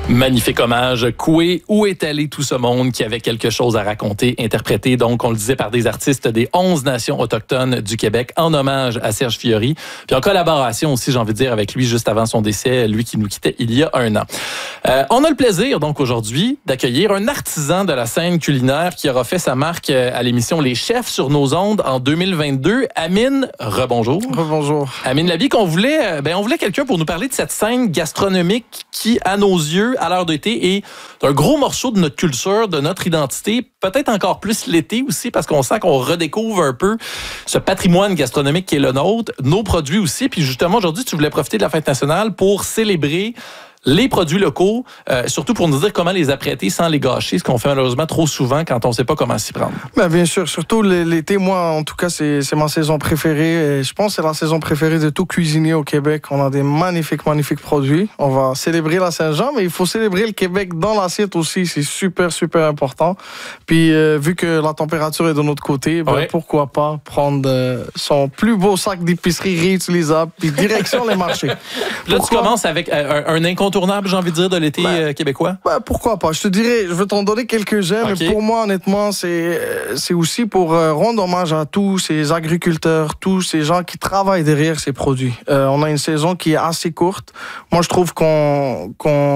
Magnifique hommage. Koué, où est allé tout ce monde qui avait quelque chose à raconter, interprété, donc, on le disait, par des artistes des 11 nations autochtones du Québec, en hommage à Serge Fiori. Puis en collaboration aussi, j'ai envie de dire, avec lui juste avant son décès, lui qui nous quittait il y a un an. On a le plaisir, donc, aujourd'hui, d'accueillir un artisan de la scène culinaire qui aura fait sa marque à l'émission Les Chefs sur nos ondes en 2022. Amine, rebonjour. Rebonjour. Amine Labique, on voulait quelqu'un pour nous parler de cette scène gastronomique qui, à nos yeux, à l'heure d'été, est un gros morceau de notre culture, de notre identité, peut-être encore plus l'été aussi, parce qu'on sent qu'on redécouvre un peu ce patrimoine gastronomique qui est le nôtre, nos produits aussi. Puis justement, aujourd'hui, tu voulais profiter de la fête nationale pour célébrer les produits locaux, surtout pour nous dire comment les apprêter sans les gâcher, ce qu'on fait malheureusement trop souvent quand on ne sait pas comment s'y prendre. Ben, bien sûr, surtout l'été, moi, en tout cas, c'est ma saison préférée. Et je pense que c'est la saison préférée de tout cuisinier au Québec. On a des magnifiques produits. On va célébrer la Saint-Jean, mais il faut célébrer le Québec dans l'assiette aussi. C'est super, super important. Puis, vu que la température est de notre côté, ben, pourquoi pas prendre son plus beau sac d'épicerie réutilisable, puis direction les marchés. Là, tu commences avec un incontournable, j'ai envie de dire, de l'été québécois? Ben, pourquoi pas? Je te dirais, je vais t'en donner quelques-uns, mais pour moi, honnêtement, c'est aussi pour rendre hommage à tous ces agriculteurs, tous ces gens qui travaillent derrière ces produits. On a une saison qui est assez courte. Moi, je trouve qu'on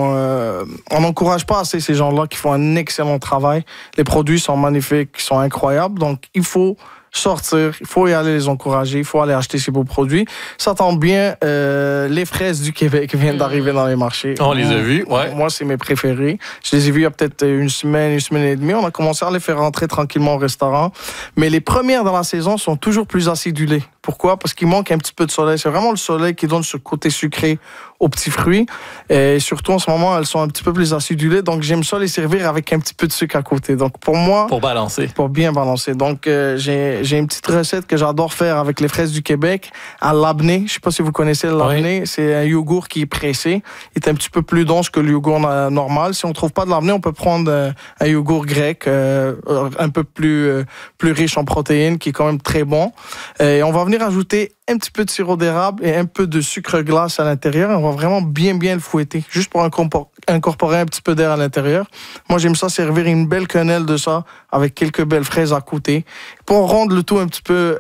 n'encourage pas assez ces gens-là qui font un excellent travail. Les produits sont magnifiques, ils sont incroyables, donc il faut sortir, il faut y aller les encourager, il faut aller acheter ces beaux produits. Ça tombe bien, les fraises du Québec viennent d'arriver dans les marchés. On les a vues, Moi, c'est mes préférés. Je les ai vus il y a peut-être une semaine et demie. On a commencé à les faire rentrer tranquillement au restaurant. Mais les premières dans la saison sont toujours plus acidulées. Pourquoi? Parce qu'il manque un petit peu de soleil. C'est vraiment le soleil qui donne ce côté sucré aux petits fruits. Et surtout, en ce moment, elles sont un petit peu plus acidulées. Donc, j'aime ça les servir avec un petit peu de sucre à côté. Donc, pour moi... Pour balancer. Pour bien balancer. Donc, j'ai une petite recette que j'adore faire avec les fraises du Québec à l'abné. Je ne sais pas si vous connaissez le l'abné. Oui. C'est un yogourt qui est pressé. Il est un petit peu plus dense que le yogourt normal. Si on ne trouve pas de l'abné, on peut prendre un yogourt grec un peu plus riche en protéines, qui est quand même très bon. Et on va venir ajouter un petit peu de sirop d'érable et un peu de sucre glace à l'intérieur. On va vraiment bien le fouetter, juste pour incorporer un petit peu d'air à l'intérieur. Moi, j'aime ça servir une belle quenelle de ça avec quelques belles fraises à côté. Pour rendre le tout un petit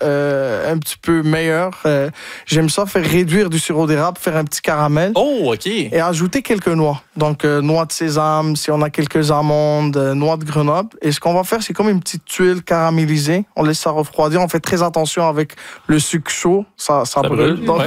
peu meilleur, j'aime ça faire réduire du sirop d'érable, faire un petit caramel. Oh, OK. Et ajouter quelques noix. Donc, noix de sésame, si on a quelques amandes, noix de Grenoble. Et ce qu'on va faire, c'est comme une petite tuile caramélisée. On laisse ça refroidir. On fait très attention avec le sucre chaud. Ça brûle. Donc,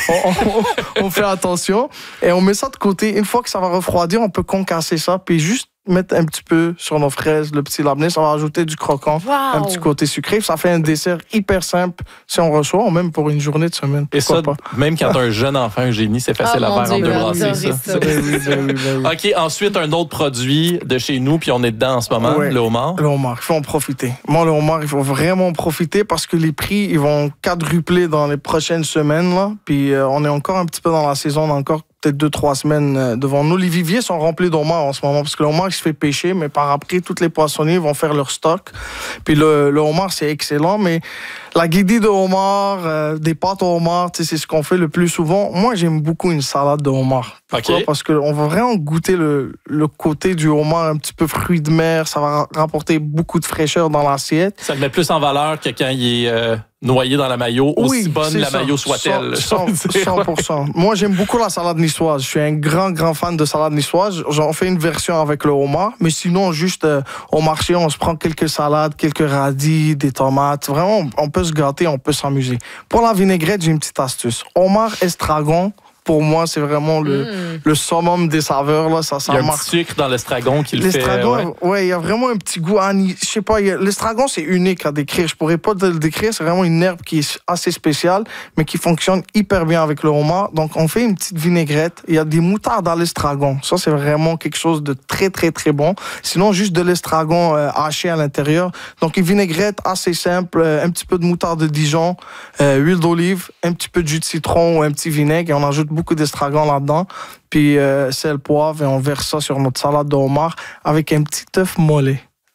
on fait attention. Et on met ça de côté. Une fois que ça va refroidir, on peut concasser ça. Puis juste mettre un petit peu sur nos fraises, le petit labné, ça va ajouter du croquant, un petit côté sucré. Ça fait un dessert hyper simple si on reçoit, ou même pour une journée de semaine. Et ça, même quand t'as un jeune enfant, un génie, c'est facile à faire en deux brassées, ça. OK, ensuite, un autre produit de chez nous, puis on est dedans en ce moment, le homard. Le homard, il faut en profiter. Moi, le homard, il faut vraiment en profiter parce que les prix, ils vont quadrupler dans les prochaines semaines, là. Puis on est encore un petit peu dans la saison, on a encore peut-être 2-3 semaines devant nous. Les viviers sont remplis d'homards en ce moment, parce que le homard, il se fait pêcher, mais par après, toutes les poissonniers vont faire leur stock. Puis le homard, c'est excellent, mais la guédille de homard, des pâtes au homard, c'est ce qu'on fait le plus souvent. Moi, j'aime beaucoup une salade de homard. Pourquoi? Parce qu'on va vraiment goûter le côté du homard, un petit peu fruits de mer. Ça va rapporter beaucoup de fraîcheur dans l'assiette. Ça le met plus en valeur que quand il est noyé dans la mayo, aussi bonne la mayo soit-elle. 100%. Moi, j'aime beaucoup la salade niçoise. Je suis un grand fan de salade niçoise. J'en fais une version avec le homard, mais sinon, juste au marché, on se prend quelques salades, quelques radis, des tomates. Vraiment, on peut se gâter, on peut s'amuser. Pour la vinaigrette, j'ai une petite astuce. Homard estragon, pour moi, c'est vraiment le summum des saveurs. Là. Ça il y a un petit sucre dans l'estragon qui le fait. L'estragon, il y a vraiment un petit goût. Je sais pas, l'estragon, c'est unique à décrire. Je pourrais pas te le décrire. C'est vraiment une herbe qui est assez spéciale, mais qui fonctionne hyper bien avec le homard. Donc, on fait une petite vinaigrette. Il y a des moutardes à l'estragon. Ça, c'est vraiment quelque chose de très bon. Sinon, juste de l'estragon haché à l'intérieur. Donc, une vinaigrette assez simple. Un petit peu de moutarde de Dijon, huile d'olive, un petit peu de jus de citron ou un petit vinaigre. Et on ajoute beaucoup d'estragon là-dedans, puis sel, poivre, et on verse ça sur notre salade de homard avec un petit œuf mollet.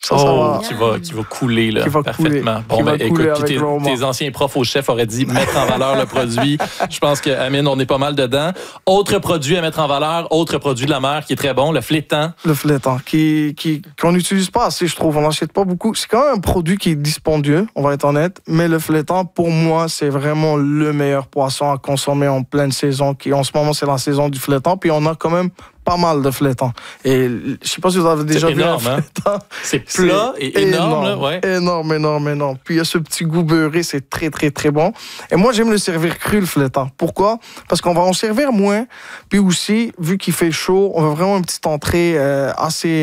Ça va. Qui va couler là, parfaitement. Couler. Écoute, tes anciens profs au chef auraient dit mettre en valeur le produit. Je pense que Amine, on est pas mal dedans. Autre produit à mettre en valeur, autre produit de la mer qui est très bon, le flétan. Le flétan, qu'on n'utilise pas assez, je trouve. On n'achète pas beaucoup. C'est quand même un produit qui est dispendieux, on va être honnête. Mais le flétan, pour moi, c'est vraiment le meilleur poisson à consommer en pleine saison. En ce moment, c'est la saison du flétan. Puis on a quand même pas mal de flétan. Et je sais pas si vous avez déjà vu un flétan. C'est plat et énorme. Là, ouais. Énorme. Puis il y a ce petit goût beurré, c'est très, très, très bon. Et moi, j'aime le servir cru, le flétan. Pourquoi? Parce qu'on va en servir moins. Puis aussi, vu qu'il fait chaud, on veut vraiment une petite entrée assez